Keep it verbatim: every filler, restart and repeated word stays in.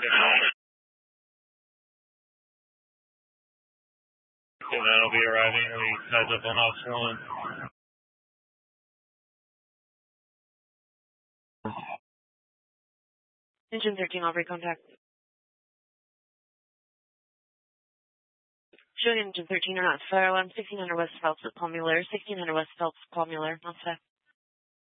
And that'll be arriving. We heads up on House one. Engine thirteen, I'll recontact. Showing engine thirteen or not. Fire alarm sixteen hundred West Phelps at Palm Mueller. sixteen hundred West Phelps, Palm Mueller. Not set.